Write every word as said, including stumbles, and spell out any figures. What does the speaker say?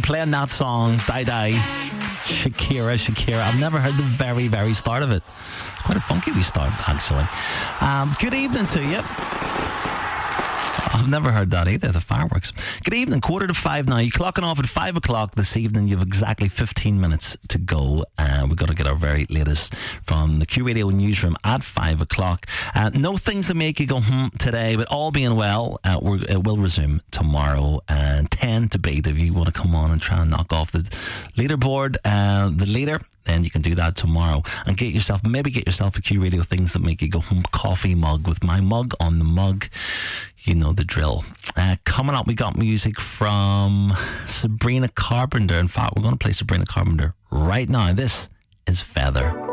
playing that song, Die Die, Shakira, Shakira. I've never heard the very, very start of it. Quite a funky wee start, actually. Um, good evening to you. I've never heard that either, the fireworks. Good evening, quarter to five now. You're clocking off at five o'clock this evening. You have exactly fifteen minutes to go. Uh, we've got to get our very latest from the Q Radio newsroom at five o'clock. Uh, no things that make you go hmm today, but all being well, uh, we're, it will resume tomorrow. And ten to beat if you want to come on and try and knock off the leaderboard, uh, the leader. Then you can do that tomorrow and get yourself, maybe get yourself a Q Radio things that make you go home coffee mug with my mug on the mug. You know the drill. Uh, coming up, we got music from Sabrina Carpenter. In fact, we're going to play Sabrina Carpenter right now. This is Feather.